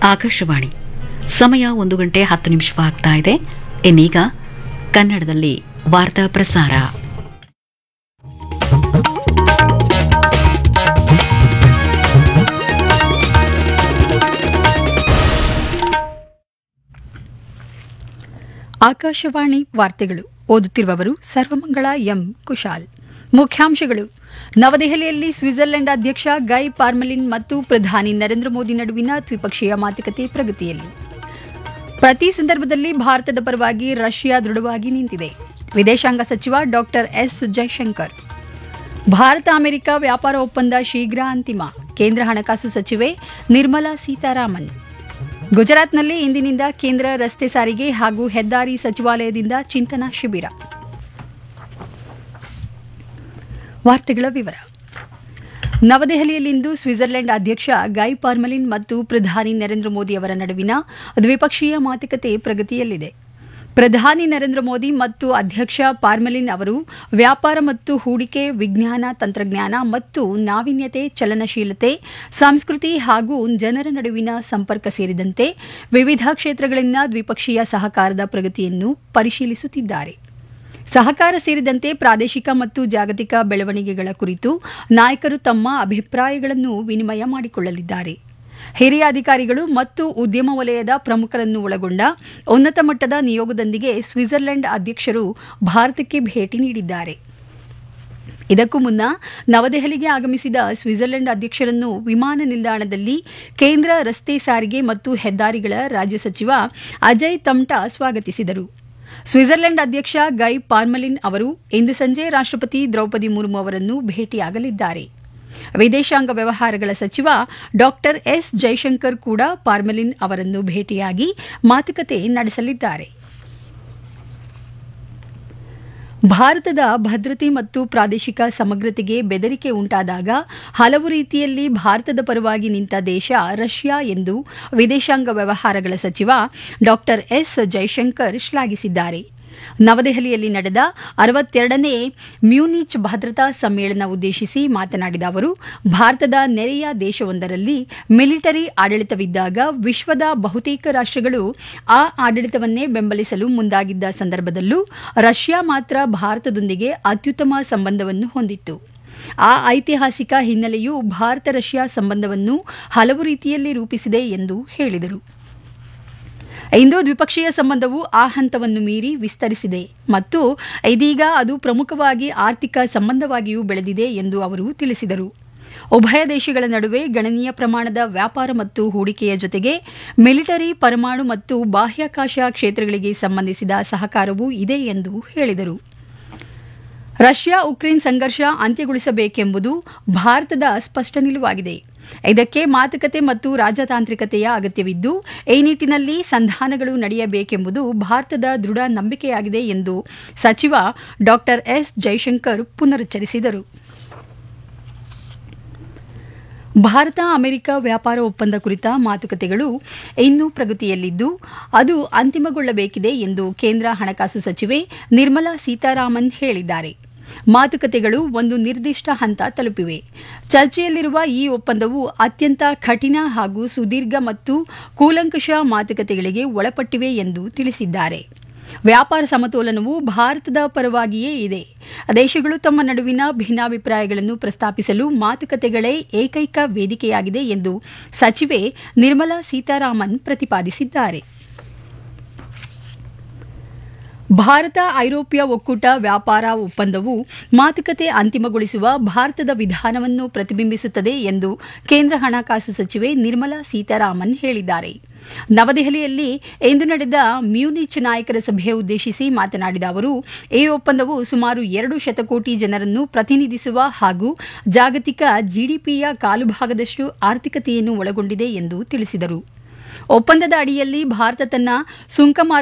ಆಕಾಶವಾಣಿ ಸಮಯ 1:10 ಆಗ್ತಾ ಇದೆ. ಇನ್ನೀಗ ಕನ್ನಡದಲ್ಲಿ ವಾರ್ತಾ ಪ್ರಸಾರ. ಆಕಾಶವಾಣಿ ವಾರ್ತೆಗಳು ಓದುತ್ತಿರುವವರು ಸರ್ವಮಂಗಳ ಎಂ ಕುಶಾಲ್. ಮುಖ್ಯಾಂಶಗಳು: ನವದೆಹಲಿಯಲ್ಲಿ ಸ್ವಿಟ್ಜರ್ಲೆಂಡ್ ಅಧ್ಯಕ್ಷ ಗೈ ಪಾರ್ಮೆಲಿನ್ ಮತ್ತು ಪ್ರಧಾನಿ ನರೇಂದ್ರ ಮೋದಿ ನಡುವಿನ ದ್ವಿಪಕ್ಷೀಯ ಮಾತುಕತೆ ಪ್ರಗತಿಯಲ್ಲಿ. ಪ್ರತಿ ಸಂದರ್ಭದಲ್ಲಿ ಭಾರತದ ಪರವಾಗಿ ರಷ್ಯಾ ದೃಢವಾಗಿ ನಿಂತಿದೆ. ವಿದೇಶಾಂಗ ಸಚಿವ doctor S Jaishankar. Bharat America ವ್ಯಾಪಾರ ಒಪ್ಪಂದ ಶೀಘ್ರ ಅಂತಿಮ. ಕೇಂದ್ರ ಹಣಕಾಸು ಸಚಿವೆ ನಿರ್ಮಲಾ ಸೀತಾರಾಮನ್. ಗುಜರಾತ್ನಲ್ಲಿ ಇಂದಿನಿಂದ ಕೇಂದ್ರ ರಸ್ತೆ ಸಾರಿಗೆ ಹಾಗೂ ಹೆದ್ದಾರಿ ಸಚಿವಾಲಯದಿಂದ ಚಿಂತನಾ ಶಿಬಿರ. ವಾರ್ತೆಗಳ ವಿವರ. ನವದೆಹಲಿಯಲ್ಲಿಂದು ಸ್ವಿಟ್ಜರ್ಲೆಂಡ್ ಅಧ್ಯಕ್ಷ ಗೈ ಪಾರ್ಮೆಲಿನ್ ಮತ್ತು ಪ್ರಧಾನಿ ನರೇಂದ್ರ ಮೋದಿ ಅವರ ನಡುವಿನ ದ್ವಿಪಕ್ಷೀಯ ಮಾತುಕತೆ ಪ್ರಗತಿಯಲ್ಲಿದೆ. ಪ್ರಧಾನಿ ನರೇಂದ್ರ ಮೋದಿ ಮತ್ತು ಅಧ್ಯಕ್ಷ ಪಾರ್ಮೆಲಿನ್ ಅವರು ವ್ಯಾಪಾರ ಮತ್ತು ಹೂಡಿಕೆ, ವಿಜ್ಞಾನ ತಂತ್ರಜ್ಞಾನ ಮತ್ತು ನಾವೀನ್ಯತೆ, ಚಲನಶೀಲತೆ, ಸಂಸ್ಕೃತಿ ಹಾಗೂ ಜನರ ನಡುವಿನ ಸಂಪರ್ಕ ಸೇರಿದಂತೆ ವಿವಿಧ ಕ್ಷೇತ್ರಗಳಲ್ಲಿನ ದ್ವಿಪಕ್ಷೀಯ ಸಹಕಾರದ ಪ್ರಗತಿಯನ್ನು ಪರಿಶೀಲಿಸುತ್ತಿದ್ದಾರೆ. ಸಹಕಾರ ಸೇರಿದಂತೆ ಪ್ರಾದೇಶಿಕ ಮತ್ತು ಜಾಗತಿಕ ಬೆಳವಣಿಗೆಗಳ ಕುರಿತು ನಾಯಕರು ತಮ್ಮ ಅಭಿಪ್ರಾಯಗಳನ್ನು ವಿನಿಮಯ ಮಾಡಿಕೊಳ್ಳಲಿದ್ದಾರೆ. ಹಿರಿಯ ಅಧಿಕಾರಿಗಳು ಮತ್ತು ಉದ್ಯಮ ವಲಯದ ಪ್ರಮುಖರನ್ನು ಒಳಗೊಂಡ ಉನ್ನತ ಮಟ್ಟದ ನಿಯೋಗದೊಂದಿಗೆ ಸ್ವಿಟ್ಜರ್ಲೆಂಡ್ ಅಧ್ಯಕ್ಷರು ಭಾರತಕ್ಕೆ ಭೇಟಿ ನೀಡಿದ್ದಾರೆ. ಇದಕ್ಕೂ ಮುನ್ನ ನವದೆಹಲಿಗೆ ಆಗಮಿಸಿದ ಸ್ವಿಟ್ಜರ್ಲೆಂಡ್ ಅಧ್ಯಕ್ಷರನ್ನು ವಿಮಾನ ನಿಲ್ದಾಣದಲ್ಲಿ ಕೇಂದ್ರ ರಸ್ತೆ ಸಾರಿಗೆ ಮತ್ತು ಹೆದ್ದಾರಿಗಳ ರಾಜ್ಯ ಸಚಿವ ಅಜಯ್ ತಮ್ಟಾ ಸ್ವಾಗತಿಸಿದರು. ಸ್ವಿಟ್ಜರ್ಲೆಂಡ್ ಅಧ್ಯಕ್ಷ ಗೈ ಪಾರ್ಮೆಲಿನ್ ಅವರು ಇಂದು ಸಂಜೆ ರಾಷ್ಟ್ರಪತಿ ದ್ರೌಪದಿ ಮುರ್ಮು ಅವರನ್ನು ಭೇಟಿಯಾಗಲಿದ್ದಾರೆ. ವಿದೇಶಾಂಗ ವ್ಯವಹಾರಗಳ ಸಚಿವ ಡಾಕ್ಟರ್ ಎಸ್ ಜೈಶಂಕರ್ ಕೂಡ ಪಾರ್ಮೆಲಿನ್ ಅವರನ್ನು ಭೇಟಿಯಾಗಿ ಮಾತುಕತೆ ನಡೆಸಲಿದ್ದಾರೆ. ಭಾರತದ ಭದ್ರತೆ ಮತ್ತು ಪ್ರಾದೇಶಿಕ ಸಮಗ್ರತೆಗೆ ಬೆದರಿಕೆ ಉಂಟಾದಾಗ ಹಲವು ರೀತಿಯಲ್ಲಿ ಭಾರತದ ಪರವಾಗಿ ನಿಂತ ದೇಶ ರಷ್ಯಾ ಎಂದು ವಿದೇಶಾಂಗ ವ್ಯವಹಾರಗಳ ಸಚಿವ ಡಾಕ್ಟರ್ ಎಸ್ ಜೈಶಂಕರ್ ಶ್ಲಾಘಿಸಿದ್ದಾರೆ. ನವದೆಹಲಿಯಲ್ಲಿ ನಡೆದ 62ನೇ ಮ್ಯೂನಿಚ್ ಭದ್ರತಾ ಸಮ್ಮೇಳನ ಉದ್ದೇಶಿಸಿ ಮಾತನಾಡಿದ ಅವರು, ಭಾರತದ ನೆರೆಯ ದೇಶವೊಂದರಲ್ಲಿ ಮಿಲಿಟರಿ ಆಡಳಿತವಿದ್ದಾಗ ವಿಶ್ವದ ಬಹುತೇಕ ರಾಷ್ಟ್ರಗಳು ಆ ಆಡಳಿತವನ್ನೇ ಬೆಂಬಲಿಸಲು ಮುಂದಾಗಿದ್ದ ಸಂದರ್ಭದಲ್ಲೂ ರಷ್ಯಾ ಮಾತ್ರ ಭಾರತದೊಂದಿಗೆ ಅತ್ಯುತ್ತಮ ಸಂಬಂಧವನ್ನು ಹೊಂದಿತ್ತು. ಆ ಐತಿಹಾಸಿಕ ಹಿನ್ನೆಲೆಯು ಭಾರತ ರಷ್ಯಾ ಸಂಬಂಧವನ್ನು ಹಲವು ರೀತಿಯಲ್ಲಿ ರೂಪಿಸಿದೆ ಎಂದು ಹೇಳಿದರು. ಇಂದು ದ್ವಿಪಕ್ಷೀಯ ಸಂಬಂಧವು ಆ ಹಂತವನ್ನು ಮೀರಿ ವಿಸ್ತರಿಸಿದೆ ಮತ್ತು ಇದೀಗ ಅದು ಪ್ರಮುಖವಾಗಿ ಆರ್ಥಿಕ ಸಂಬಂಧವಾಗಿಯೂ ಬೆಳೆದಿದೆ ಎಂದು ಅವರು ತಿಳಿಸಿದರು. ಉಭಯ ದೇಶಗಳ ನಡುವೆ ಗಣನೀಯ ಪ್ರಮಾಣದ ವ್ಯಾಪಾರ ಮತ್ತು ಹೂಡಿಕೆಯ ಜೊತೆಗೆ ಮಿಲಿಟರಿ, ಪರಮಾಣು ಮತ್ತು ಬಾಹ್ಯಾಕಾಶ ಕ್ಷೇತ್ರಗಳಿಗೆ ಸಂಬಂಧಿಸಿದ ಸಹಕಾರವೂ ಇದೆ ಎಂದು ಹೇಳಿದರು. ರಷ್ಯಾ ಉಕ್ರೇನ್ ಸಂಘರ್ಷ ಅಂತ್ಯಗೊಳಿಸಬೇಕೆಂಬುದು ಭಾರತದ ಸ್ಪಷ್ಟ ನಿಲುವಾಗಿದೆ. ಇದಕ್ಕೆ ಮಾತುಕತೆ ಮತ್ತು ರಾಜತಾಂತ್ರಿಕತೆಯ ಅಗತ್ಯವಿದ್ದು, ಈ ನಿಟ್ಟಿನಲ್ಲಿ ಸಂಧಾನಗಳು ನಡೆಯಬೇಕೆಂಬುದು ಭಾರತದ ದೃಢ ನಂಬಿಕೆಯಾಗಿದೆ ಎಂದು ಸಚಿವ ಡಾಕ್ಟರ್ ಎಸ್ ಜೈಶಂಕರ್ ಪುನರುಚ್ಚರಿಸಿದರು. ಭಾರತ ಅಮೆರಿಕ ವ್ಯಾಪಾರ ಒಪ್ಪಂದ ಕುರಿತ ಮಾತುಕತೆಗಳು ಇನ್ನೂ ಪ್ರಗತಿಯಲ್ಲಿದ್ದು, ಅದು ಅಂತಿಮಗೊಳ್ಳಬೇಕಿದೆ ಎಂದು ಕೇಂದ್ರ ಹಣಕಾಸು ಸಚಿವೆ ನಿರ್ಮಲಾ ಸೀತಾರಾಮನ್ ಹೇಳಿದ್ದಾರೆ. ಮಾತುಕತೆಗಳು ಒಂದು ನಿರ್ದಿಷ್ಟ ಹಂತ ತಲುಪಿವೆ. ಚರ್ಚೆಯಲ್ಲಿರುವ ಈ ಒಪ್ಪಂದವು ಅತ್ಯಂತ ಕಠಿಣ ಹಾಗೂ ಸುದೀರ್ಘ ಮತ್ತು ಕೂಲಂಕಷ ಮಾತುಕತೆಗಳಿಗೆ ಒಳಪಟ್ಟಿವೆ ಎಂದು ತಿಳಿಸಿದ್ದಾರೆ. ವ್ಯಾಪಾರ ಸಮತೋಲನವು ಭಾರತದ ಪರವಾಗಿಯೇ ಇದೆ. ದೇಶಗಳು ತಮ್ಮ ನಡುವಿನ ಭಿನ್ನಾಭಿಪ್ರಾಯಗಳನ್ನು ಪ್ರಸ್ತಾಪಿಸಲು ಮಾತುಕತೆಗಳೇ ಏಕೈಕ ವೇದಿಕೆಯಾಗಿದೆ ಎಂದು ಸಚಿವೆ ನಿರ್ಮಲಾ ಸೀತಾರಾಮನ್ ಪ್ರತಿಪಾದಿಸಿದ್ದಾರೆ. ಭಾರತ ಐರೋಪ್ಯ ಒಕ್ಕೂಟ ವ್ಯಾಪಾರ ಒಪ್ಪಂದವು ಮಾತುಕತೆ ಅಂತಿಮಗೊಳಿಸುವ ಭಾರತದ ವಿಧಾನವನ್ನು ಪ್ರತಿಬಿಂಬಿಸುತ್ತದೆ ಎಂದು ಕೇಂದ್ರ ಹಣಕಾಸು ಸಚಿವೆ ನಿರ್ಮಲಾ ಸೀತಾರಾಮನ್ ಹೇಳಿದ್ದಾರೆ. ನವದೆಹಲಿಯಲ್ಲಿ ಇಂದು ನಡೆದ ಮ್ಯೂನಿಚ್ ನಾಯಕರ ಸಭೆ ಉದ್ದೇಶಿಸಿ ಮಾತನಾಡಿದ ಅವರು, ಈ ಒಪ್ಪಂದವು ಸುಮಾರು 2 ಶತಕೋಟಿ ಜನರನ್ನು ಪ್ರತಿನಿಧಿಸುವ ಹಾಗೂ ಜಾಗತಿಕ ಜಿಡಿಪಿಯ ಕಾಲುಭಾಗದಷ್ಟು ಆರ್ಥಿಕತೆಯನ್ನು ಒಳಗೊಂಡಿದೆ ಎಂದು ತಿಳಿಸಿದರು. ಒಪ್ಪಂದದ ಅಡಿಯಲ್ಲಿ ಭಾರತ ತನ್ನ ಸುಂಕ